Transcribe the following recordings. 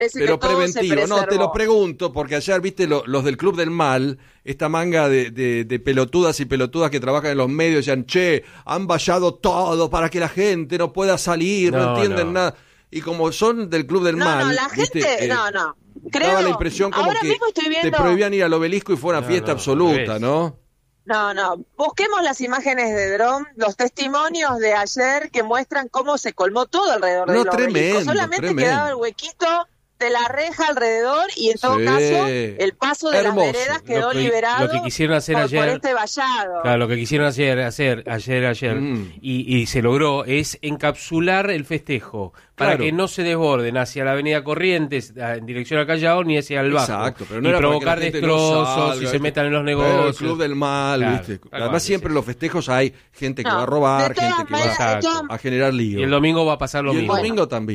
Pero preventivo, no, te lo pregunto, porque ayer viste los del Club del Mal, esta manga de pelotudas y pelotudas que trabajan en los medios, decían, che, han vallado todo para que la gente no pueda salir, no entienden nada. Y como son del Club del Mal, no, la gente, ¿viste? Creo, daba la impresión como que te prohibían ir al Obelisco y fue una fiesta absoluta, ¿no? No, busquemos las imágenes de dron, los testimonios de ayer que muestran cómo se colmó todo alrededor del Obelisco. Solamente quedaba el huequito de la reja alrededor y en todo caso el paso de las veredas quedó liberado lo que quisieron hacer por ayer, este vallado. Claro, lo que quisieron hacer ayer y se logró es encapsular el festejo para que no se desborden hacia la avenida Corrientes en dirección al Callao ni hacia el Bajo. Exacto, pero no y era provocar destrozos no salga, y se metan en los negocios. El Club del Mal, ¿viste? Además siempre en los festejos hay gente que va a robar, gente que va a generar lío. Y el domingo va a pasar lo mismo. Y el domingo también.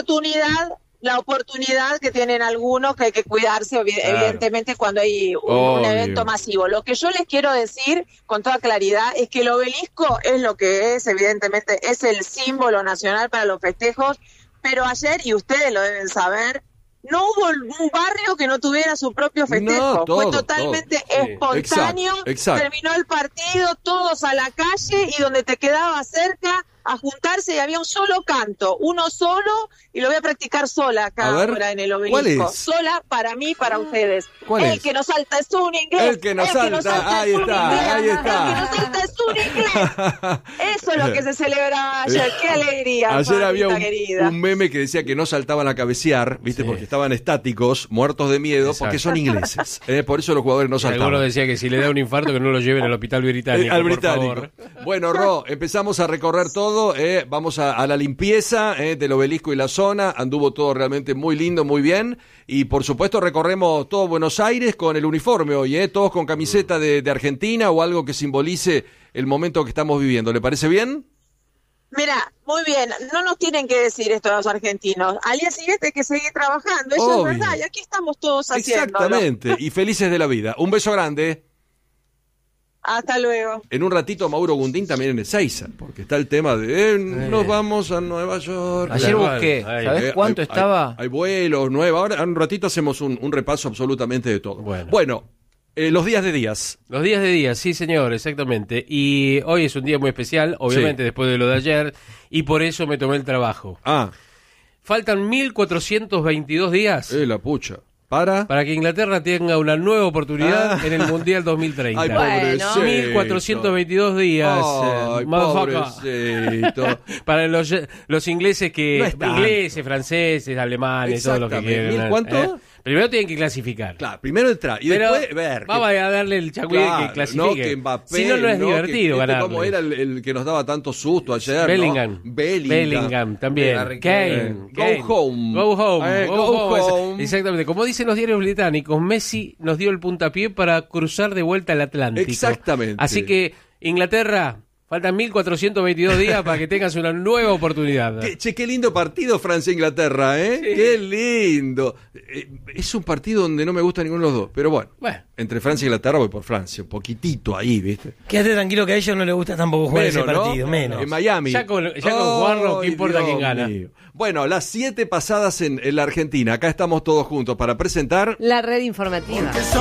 La oportunidad que tienen algunos que hay que cuidarse evidentemente cuando hay un evento masivo. Lo que yo les quiero decir con toda claridad es que el Obelisco es lo que es, evidentemente es el símbolo nacional para los festejos, pero ayer, y ustedes lo deben saber, no hubo un barrio que no tuviera su propio festejo. Fue totalmente espontáneo. Exacto. Terminó el partido, todos a la calle y donde te quedaba cerca a juntarse y había un solo canto, uno solo, y lo voy a practicar sola acá ahora en el Obelisco. Sola para mí, para ustedes. El que no salta es un inglés. El que no salta, ahí está. El que no salta es un inglés. Eso es lo que se celebraba ayer. Qué alegría. Ayer había un meme que decía que no saltaban a cabecear, ¿viste? Porque estaban estáticos, muertos de miedo, porque son ingleses. Por eso los jugadores no saltaban. Alguno decía que si le da un infarto que no lo lleven al hospital británico. Al británico. Por favor. Bueno, Ro, empezamos a recorrer todo. Vamos a la limpieza del Obelisco y la zona. Anduvo todo realmente muy lindo, muy bien. Y por supuesto recorremos todo Buenos Aires con el uniforme hoy, todos con camiseta de Argentina o algo que simbolice el momento que estamos viviendo. ¿Le parece bien? Mira, muy bien, no nos tienen que decir esto a los argentinos. Al día siguiente hay que seguir trabajando, eso es verdad, y aquí estamos todos haciéndolo. Exactamente, y felices de la vida. Un beso grande. Hasta luego. En un ratito Mauro Gundín también en Ezeiza, porque está el tema de nos vamos a Nueva York. Ayer busqué, ¿sabés cuánto estaba? Hay vuelos nuevos, ahora en un ratito hacemos un repaso absolutamente de todo. Bueno, los días de días. Los días de días, sí señor, exactamente. Y hoy es un día muy especial, obviamente después de lo de ayer, y por eso me tomé el trabajo. Faltan 1422 días. La pucha. Para que Inglaterra tenga una nueva oportunidad en el Mundial 2030. Ay, pobrecito. 1422 días. Ay, pobrecito. Para los ingleses ingleses, franceses, alemanes, todo lo que quieran. ¿Cuánto? Primero tienen que clasificar. Claro, primero entrar y después ver. Vamos a darle el changüí que clasifique. No, que Mbappé, si no, no es divertido ganar. Como era el que nos daba tanto susto ayer, Bellingham también. Kane. Go home. Go home. Exactamente. Como dicen los diarios británicos, Messi nos dio el puntapié para cruzar de vuelta el Atlántico. Exactamente. Así que, Inglaterra... Faltan 1422 días para que tengas una nueva oportunidad. Qué lindo partido Francia-Inglaterra, ¿eh? Sí. Qué lindo. Es un partido donde no me gusta ninguno de los dos, pero bueno. Entre Francia e Inglaterra voy por Francia, un poquitito ahí, ¿viste? Quédate tranquilo que a ellos no les gusta tampoco jugar ese partido, menos. En Miami. Ya con jugarlo, ¿qué importa quién gana? Bueno, las 7 pasadas en la Argentina. Acá estamos todos juntos para presentar... La red informativa.